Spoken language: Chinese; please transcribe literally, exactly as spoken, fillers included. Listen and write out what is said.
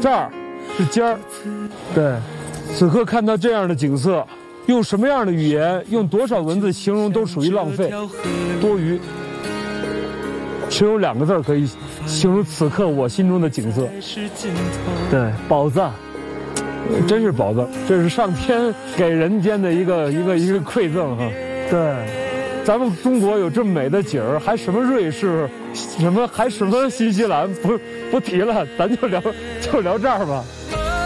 这儿是尖儿。对，此刻看到这样的景色，用什么样的语言，用多少文字形容都属于浪费、多余。只有两个字可以形容此刻我心中的景色。对，宝藏，真是宝藏，这是上天给人间的一个一个一个馈赠哈。对，咱们中国有这么美的景儿，还什么瑞士，什么还什么新西兰，不不提了，咱就聊就聊这儿吧。